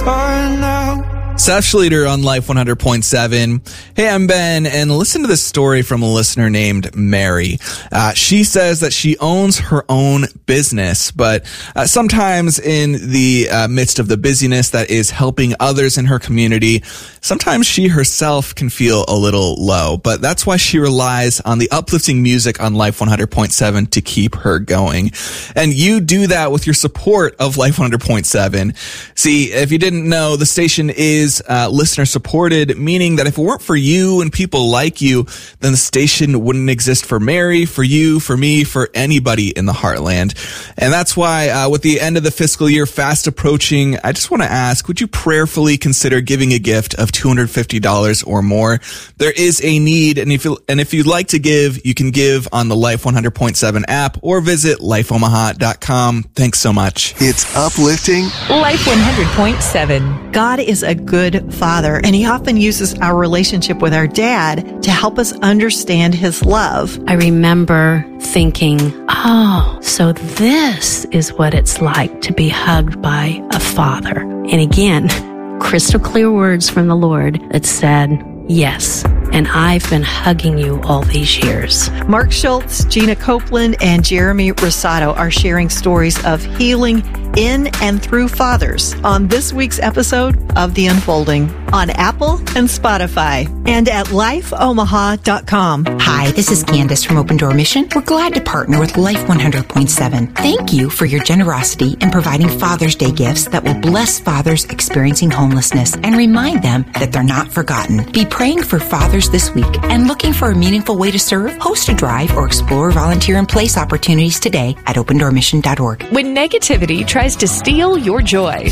fine now. Seth Schleter on Life 100.7. Hey, I'm Ben, and listen to this story from a listener named Mary. She says that she owns her own business, but sometimes in the midst of the busyness that is helping others in her community, sometimes she herself can feel a little low, but that's why she relies on the uplifting music on Life 100.7 to keep her going. And you do that with your support of Life 100.7. See, if you didn't know, the station is listener supported, meaning that if it weren't for you and people like you, then the station wouldn't exist for Mary, for you, for me, for anybody in the Heartland. And that's why with the end of the fiscal year fast approaching, I just want to ask, would you prayerfully consider giving a gift of $250 or more? There is a need, and if you'd like to give, you can give on the Life 100.7 app or visit lifeomaha.com. Thanks so much. It's uplifting. Life 100.7. God is a good father, and he often uses our relationship with our dad to help us understand his love. I remember thinking, oh, so this is what it's like to be hugged by a father. And again, crystal clear words from the Lord that said, yes, and I've been hugging you all these years. Mark Schultz, Gina Copeland, and Jeremy Rosado are sharing stories of healing in and through fathers on this week's episode of The Unfolding on Apple and Spotify and at lifeomaha.com. Hi, this is Candace from Open Door Mission. We're glad to partner with Life 100.7. Thank you for your generosity in providing Father's Day gifts that will bless fathers experiencing homelessness and remind them that they're not forgotten. Be praying for fathers this week and looking for a meaningful way to serve? Host a drive or explore volunteer in place opportunities today at opendoormission.org. When negativity tries to steal your joy,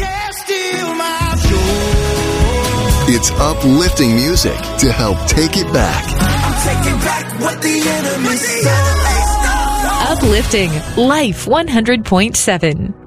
It's uplifting music to help take it back. I'm taking back what the enemy stole. uplifting Life 100.7.